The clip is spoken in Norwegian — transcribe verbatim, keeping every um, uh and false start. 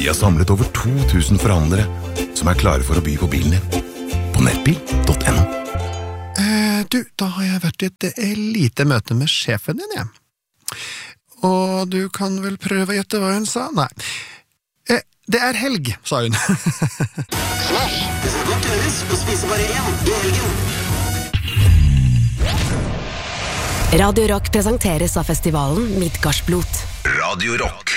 Vi har samlet over to tusen forhandlere som er klare for å by på bilen din. På nettbil punktum no. Eh, du, da har jeg vært i et eh, lite møte med sjefen din, jeg. Og du kan vel prøve å gjette hva hun sa? Nei. Eh, det er helg, sa hun. Smash! Det skal godt gjøres å spise bare én i helgen. Radio Rock presenteres av festivalen Midgardsblot. Radio Rock.